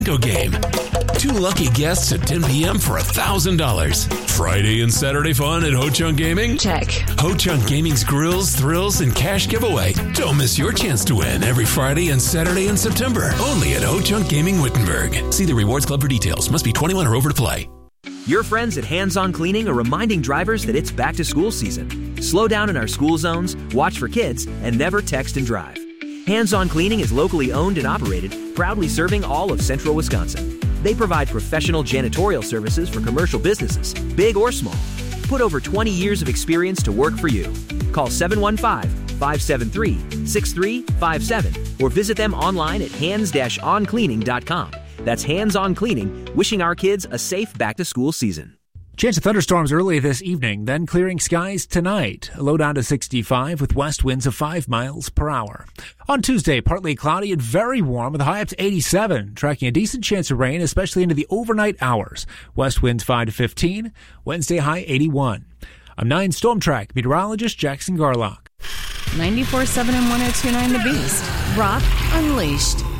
game. 2 lucky guests at 10 p.m. for $1,000. Friday and Saturday fun at Ho-Chunk Gaming? Check. Ho-Chunk Gaming's grills, thrills, and cash giveaway. Don't miss your chance to win every Friday and Saturday in September. Only at Ho-Chunk Gaming Wittenberg. See the Rewards Club for details. Must be 21 or over to play. Your friends at Hands On Cleaning are reminding drivers that it's back to school season. Slow down in our school zones, watch for kids, and never text and drive. Hands On Cleaning is locally owned and operated, proudly serving all of central Wisconsin. They provide professional janitorial services for commercial businesses, big or small. Put over 20 years of experience to work for you. Call 715-573-6357 or visit them online at hands-oncleaning.com. That's Hands On Cleaning, wishing our kids a safe back-to-school season. Chance of thunderstorms early this evening, then clearing skies tonight. A low down to 65 with west winds of 5 miles per hour. On Tuesday, partly cloudy and very warm with a high up to 87, tracking a decent chance of rain, especially into the overnight hours. West winds 5 to 15, Wednesday high 81. I'm 9 Storm Track meteorologist Jackson Garlock. 94.7 and 102.9 The Beast. Rock Unleashed.